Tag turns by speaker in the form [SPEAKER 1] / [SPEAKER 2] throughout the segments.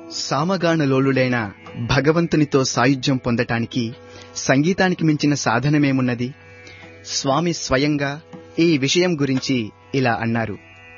[SPEAKER 1] సామగానలోలుడైన భగవంతునితో సాయుధ్యం పొందటానికి సంగీతానికి మించిన సాధనమేమున్నది? స్వామి స్వయంగా ఈ విషయం గురించి ఇలా అన్నారు.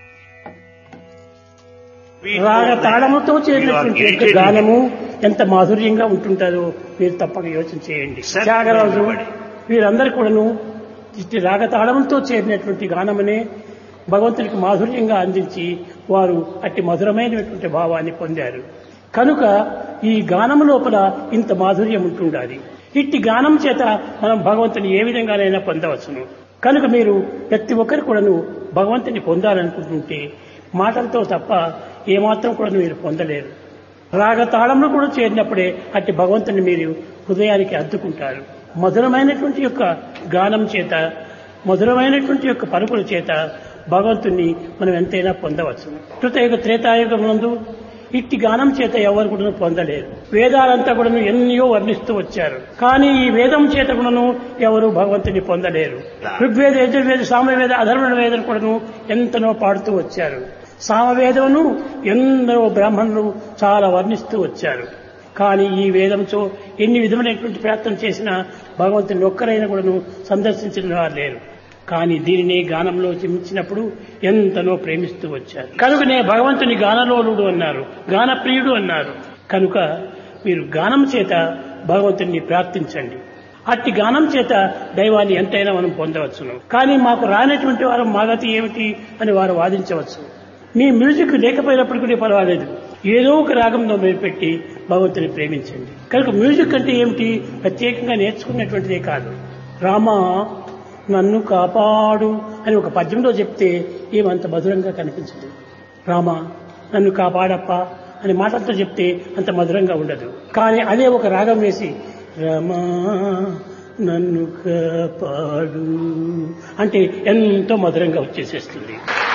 [SPEAKER 2] రాగ తాళముతో చేరినటువంటి గానము ఎంత మాధుర్యంగా ఉంటుంటారో మీరు తప్పక యోచన చేయండి. త్యాగరాజు వీరందరూ కూడాను రాగ తాళంతో చేరినటువంటి గానమనే భగవంతునికి మాధుర్యంగా అందించి వారు అట్టి మధురమైనటువంటి భావాన్ని పొందారు. కనుక ఈ గానం లోపల ఇంత మాధుర్యం ఉంటుండాలి. ఇట్టి గానం చేత మనం భగవంతుని ఏ విధంగానైనా పొందవచ్చును. కనుక మీరు ప్రతి ఒక్కరు కూడాను భగవంతుని పొందాలనుకుంటుంటే మాటలతో తప్ప ఏమాత్రం కూడా మీరు పొందలేరు. రాగతాళంలో కూడా చేరినప్పుడే అట్టి భగవంతుని మీరు హృదయానికి అద్దుకుంటారు. మధురమైనటువంటి యొక్క గానం చేత, మధురమైనటువంటి యొక్క పలుకుల చేత భగవంతుణ్ణి మనం ఎంతైనా పొందవచ్చు. కృతయుగ త్రేతాయుగం నందు ఇట్టి గానం చేత ఎవరు కూడా పొందలేరు. వేదాలంతా కూడా ఎన్నో వర్ణిస్తూ వచ్చారు. కానీ ఈ వేదం చేత కూడాను ఎవరు భగవంతుని పొందలేరు. ఋగ్వేద, యజుర్వేద, సామవేద, అధర్వణ వేదం కూడాను ఎంతనో పాడుతూ వచ్చారు. సామవేదమును ఎందరో బ్రాహ్మణులు చాలా వర్ణిస్తూ వచ్చారు. కానీ ఈ వేదంతో ఎన్ని విధమైనటువంటి ప్రయత్నం చేసినా భగవంతుని ఒక్కరైనా కూడాను సందర్శించిన వారు లేరు. కానీ దీనినే గానంలో చిమించినప్పుడు ఎంతనో ప్రేమిస్తూ వచ్చారు. కనుకనే భగవంతుని గానలోలుడు అన్నారు, గానప్రియుడు అన్నారు. కనుక మీరు గానం చేత భగవంతుని ప్రార్థించండి. అట్టి గానం చేత దైవాన్ని ఎంతైనా మనం పొందవచ్చును. కానీ మాకు రానటువంటి వారు మాగతి ఏమిటి అని వారు వాదించవచ్చు. మీ మ్యూజిక్ లేకపోయినప్పటికీ పర్వాలేదు, ఏదో ఒక రాగంలో మీరు పెట్టి భగవంతుని ప్రేమించండి. కనుక మ్యూజిక్ అంటే ఏమిటి? ప్రత్యేకంగా నేర్చుకున్నటువంటిదే కాదు. రామా నన్ను కాపాడు అని ఒక పద్యంలో చెప్తే ఏమంత మధురంగా కనిపించదు. రామ నన్ను కాపాడప్ప అని మాటలతో చెప్తే అంత మధురంగా ఉండదు. కానీ అదే ఒక రాగం వేసి రామా నన్ను కాపాడు అంటే ఎంతో మధురంగా వచ్చేసేస్తుంది.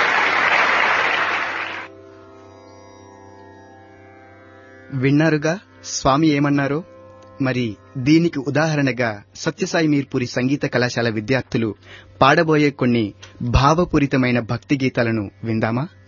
[SPEAKER 1] విన్నారుగా స్వామి ఏమన్నారో. మరి దీనికి ఉదాహరణగా సత్యసాయి మీర్పూరి సంగీత కళాశాల విద్యార్థులు పాడబోయే కొన్ని భావపూరితమైన భక్తి గీతాలను విందామా?